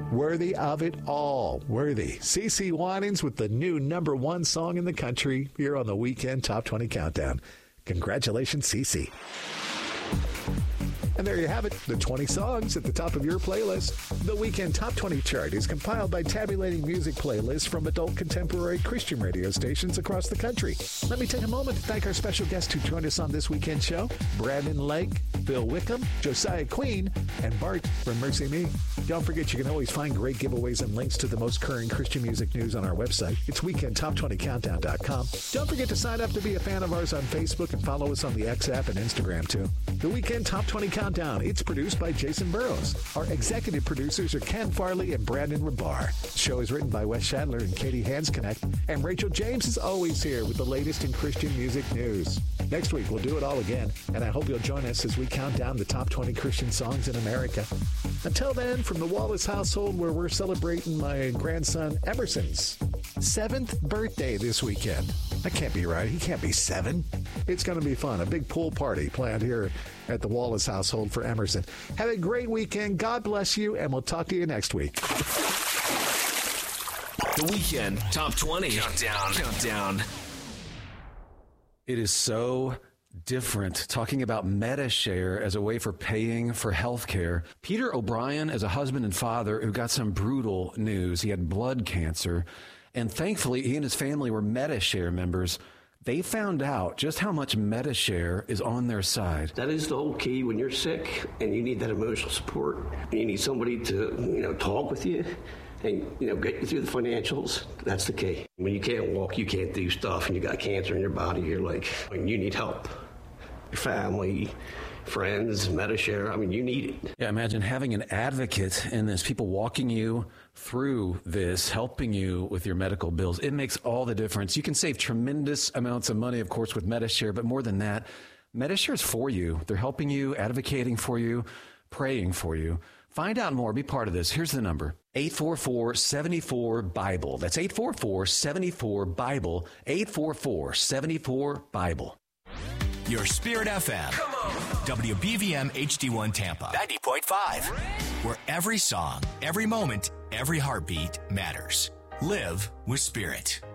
Worthy of it all. Worthy. CeCe Winans with the new number one song in the country here on the Weekend Top 20 Countdown. Congratulations, CeCe. And there you have it, the 20 songs at the top of your playlist. The Weekend Top 20 chart is compiled by tabulating music playlists from adult contemporary Christian radio stations across the country. Let me take a moment to thank our special guests who joined us on this weekend show. Brandon Lake, Bill Wickham, Josiah Queen, and Bart from Mercy Me. Don't forget you can always find great giveaways and links to the most current Christian music news on our website. It's weekendtop20countdown.com. Don't forget to sign up to be a fan of ours on Facebook and follow us on the X app and Instagram too. The Weekend Top 20 Countdown. It's produced by Jason Burrows. Our executive producers are Ken Farley and Brandon Rabar. The show is written by Wes Shadler and Katie Hansknecht. And Rachel James is always here with the latest in Christian music news. Next week, we'll do it all again. And I hope you'll join us as we count down the top 20 Christian songs in America. Until then, from the Wallace household, where we're celebrating my grandson Emerson's 7th birthday this weekend. That can't be right. He can't be 7. It's going to be fun. A big pool party planned here at the Wallace household for Emerson. Have a great weekend. God bless you, and we'll talk to you next week. The Weekend Top 20 Countdown. It is so different talking about MediShare as a way for paying for health care. Peter O'Brien is a husband and father who got some brutal news. He had blood cancer, and thankfully he and his family were MediShare members. They found out just how much MediShare is on their side. That is the whole key when you're sick and you need that emotional support. You need somebody to, talk with you and, get you through the financials. That's the key. When you can't walk, you can't do stuff, and you got cancer in your body, you're like, you need help. Your family, friends, MediShare, you need it. Yeah, imagine having an advocate in this, people walking you through this, helping you with your medical bills. It makes all the difference. You can save tremendous amounts of money, of course, with MediShare, but more than that, MediShare is for you. They're helping you, advocating for you, praying for you. Find out more. Be part of this. Here's the number. 844-74-BIBLE. That's 844-74-BIBLE. 844-74-BIBLE. Your Spirit FM. Come on. WBVM HD1 Tampa. 90.5. Where every song, every moment, every heartbeat matters. Live with Spirit.